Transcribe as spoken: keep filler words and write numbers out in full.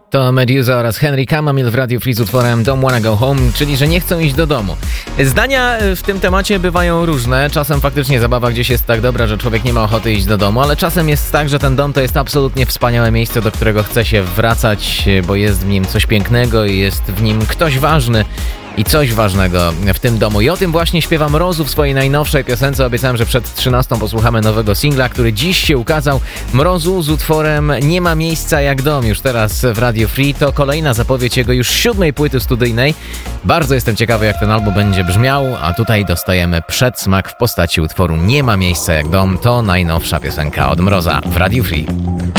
To Meduza oraz Henry Camamil w Radio Free z utworem Don't Wanna Go Home, czyli że nie chcą iść do domu. Zdania w tym temacie bywają różne. Czasem faktycznie zabawa gdzieś jest tak dobra, że człowiek nie ma ochoty iść do domu, ale czasem jest tak, że ten dom to jest absolutnie wspaniałe miejsce, do którego chce się wracać, bo jest w nim coś pięknego i jest w nim ktoś ważny. I coś ważnego w tym domu. I o tym właśnie śpiewa Mrozu w swojej najnowszej piosence. Obiecałem, że przed trzynastą posłuchamy nowego singla, który dziś się ukazał. Mrozu z utworem Nie ma miejsca jak dom. Już teraz w Radio Free. To kolejna zapowiedź jego już siódmej płyty studyjnej. Bardzo jestem ciekawy, jak ten album będzie brzmiał, a tutaj dostajemy przedsmak w postaci utworu Nie ma miejsca jak dom. To najnowsza piosenka od Mroza w Radio Free.